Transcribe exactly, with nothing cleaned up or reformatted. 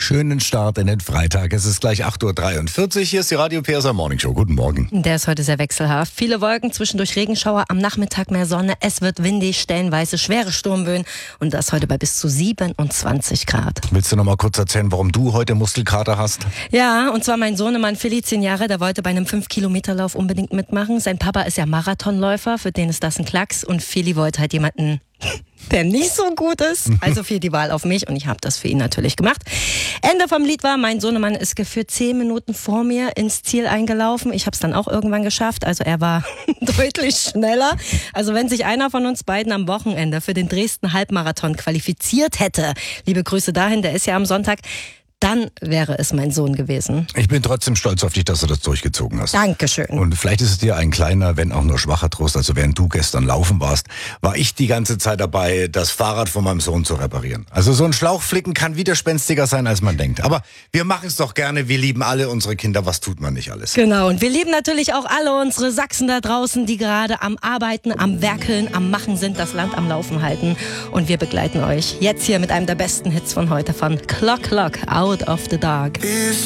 Schönen Start in den Freitag. Es ist gleich acht Uhr dreiundvierzig. Hier ist die Radio P S A Morning Show. Guten Morgen. Der ist heute sehr wechselhaft. Viele Wolken, zwischendurch Regenschauer, am Nachmittag mehr Sonne. Es wird windig, stellenweise schwere Sturmböen und das heute bei bis zu siebenundzwanzig Grad. Willst du noch mal kurz erzählen, warum du heute Muskelkater hast? Ja, und zwar mein Sohnemann Philly, zehn Jahre, der wollte bei einem fünf Kilometer Lauf unbedingt mitmachen. Sein Papa ist ja Marathonläufer, für den ist das ein Klacks. Und Philly wollte halt jemanden, der nicht so gut ist. Also fiel die Wahl auf mich und ich habe das für ihn natürlich gemacht. Ende vom Lied war, mein Sohnemann ist gefühlt zehn Minuten vor mir ins Ziel eingelaufen. Ich habe es dann auch irgendwann geschafft. Also er war deutlich schneller. Also wenn sich einer von uns beiden am Wochenende für den Dresden Halbmarathon qualifiziert hätte, liebe Grüße dahin, der ist ja am Sonntag, dann wäre es mein Sohn gewesen. Ich bin trotzdem stolz auf dich, dass du das durchgezogen hast. Dankeschön. Und vielleicht ist es dir ein kleiner, wenn auch nur schwacher Trost. Also während du gestern laufen warst, war ich die ganze Zeit dabei, das Fahrrad von meinem Sohn zu reparieren. Also so ein Schlauchflicken kann widerspenstiger sein, als man denkt. Aber wir machen es doch gerne. Wir lieben alle unsere Kinder. Was tut man nicht alles? Genau. Und wir lieben natürlich auch alle unsere Sachsen da draußen, die gerade am Arbeiten, am Werkeln, am Machen sind, das Land am Laufen halten. Und wir begleiten euch jetzt hier mit einem der besten Hits von heute von Clock Clock, Out of the Dark.